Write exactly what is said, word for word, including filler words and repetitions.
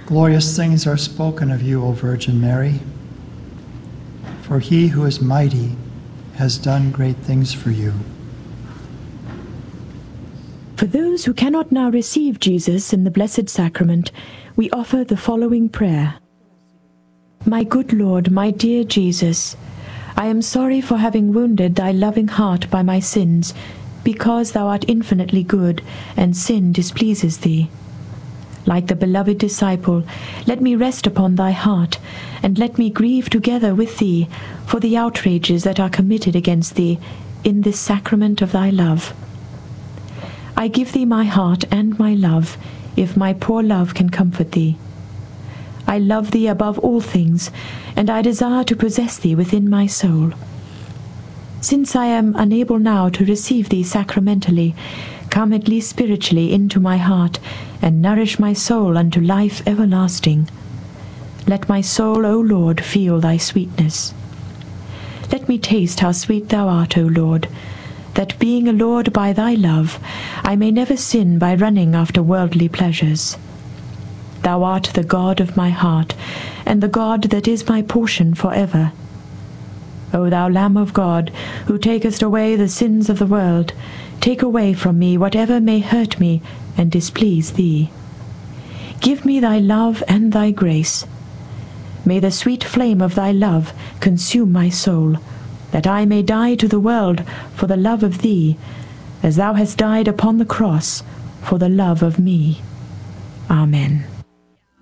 Glorious things are spoken of you, O Virgin Mary, for he who is mighty has done great things for you. For those who cannot now receive Jesus in the Blessed Sacrament, we offer the following prayer. My good Lord, my dear Jesus, I am sorry for having wounded thy loving heart by my sins, because thou art infinitely good, and sin displeases thee. Like the beloved disciple, let me rest upon thy heart, and let me grieve together with thee for the outrages that are committed against thee in this sacrament of thy love. I give thee my heart and my love, if my poor love can comfort thee. I love thee above all things, and I desire to possess thee within my soul. Since I am unable now to receive thee sacramentally, come at least spiritually into my heart, and nourish my soul unto life everlasting. Let my soul, O Lord, feel thy sweetness. Let me taste how sweet thou art, O Lord, that being allured by thy love, I may never sin by running after worldly pleasures. Thou art the God of my heart, and the God that is my portion for ever. O thou Lamb of God, who takest away the sins of the world, take away from me whatever may hurt me and displease thee. Give me thy love and thy grace. May the sweet flame of thy love consume my soul, that I may die to the world for the love of thee, as thou hast died upon the cross for the love of me. Amen.